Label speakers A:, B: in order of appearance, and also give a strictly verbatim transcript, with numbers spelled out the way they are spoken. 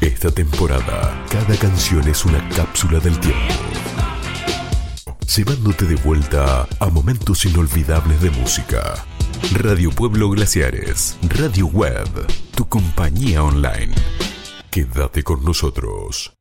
A: Esta temporada, cada canción es una cápsula del tiempo, llevándote de vuelta a momentos inolvidables de música. Radio Pueblo Glaciares, Radio Web, tu compañía online. Quédate con nosotros.